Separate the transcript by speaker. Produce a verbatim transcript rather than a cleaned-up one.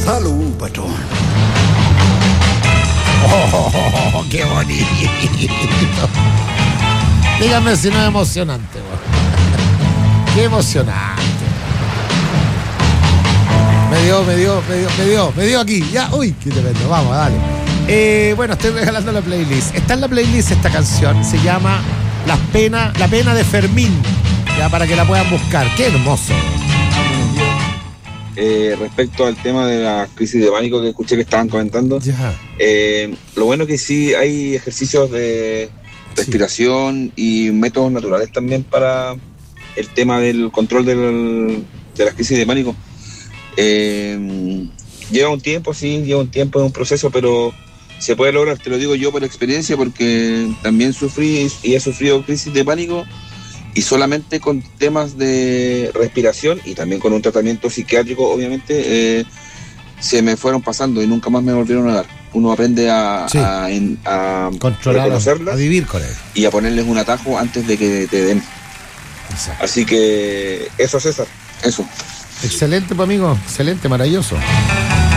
Speaker 1: Salud, patrón.
Speaker 2: ¡Oh, qué bonito! Dígame si no es emocionante, güey. Qué emocionante. Me dio, me dio, me dio, me dio, me dio aquí. Ya, uy, qué tremendo. Vamos, dale. Eh, bueno, estoy regalando la playlist. Está en la playlist esta canción. Se llama Las Pena, La Pena de Fermín. Ya, para que la puedan buscar. Qué hermoso.
Speaker 3: Eh, respecto al tema de la crisis de pánico que escuché que estaban comentando, eh, lo bueno que sí hay ejercicios de respiración sí. y métodos naturales también para el tema del control del, de la crisis de pánico. Eh, lleva un tiempo, sí, lleva un tiempo, es un proceso, pero se puede lograr, te lo digo yo por experiencia, porque también sufrí y he sufrido crisis de pánico. Y solamente con temas de respiración y también con un tratamiento psiquiátrico, obviamente, eh, se me fueron pasando y nunca más me volvieron a dar. Uno aprende a, sí. a, a, a reconocerlas,
Speaker 2: a vivir con él
Speaker 3: y a ponerles un atajo antes de que te den. Exacto. Así que eso, César, eso.
Speaker 2: Excelente, pues, amigo, excelente, maravilloso.